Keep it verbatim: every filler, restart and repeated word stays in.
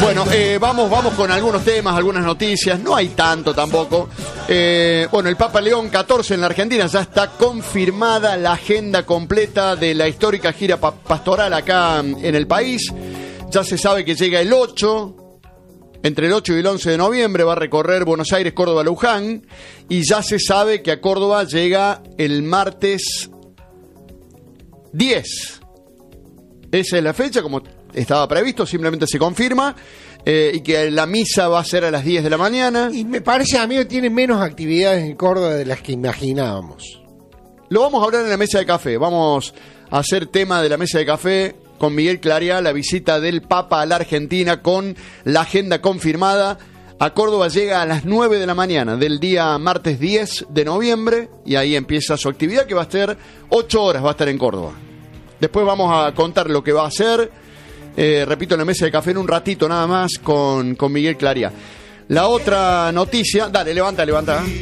Bueno, eh, vamos, vamos con algunos temas, algunas noticias. No hay tanto tampoco. Eh, bueno, el Papa León catorce en la Argentina, ya está confirmada la agenda completa de la histórica gira pa- pastoral acá en el país. Ya se sabe que llega el ocho, entre el ocho y el once de noviembre, va a recorrer Buenos Aires, Córdoba, Luján. Y ya se sabe que a Córdoba llega el martes diez. Esa es la fecha, como estaba previsto, simplemente se confirma. Eh, y que la misa va a ser a las diez de la mañana. Y me parece a mí que tiene menos actividades en Córdoba de las que imaginábamos. Lo vamos a hablar en la mesa de café. Vamos a hacer tema de la mesa de café con Miguel Claria, la visita del Papa a la Argentina con la agenda confirmada. A Córdoba llega a las nueve de la mañana del día martes diez de noviembre y ahí empieza su actividad, que va a ser ocho horas, va a estar en Córdoba. Después vamos a contar lo que va a hacer. Eh, repito, en la mesa de café en un ratito nada más con, con Miguel Claria. La otra noticia, dale, levanta, levanta.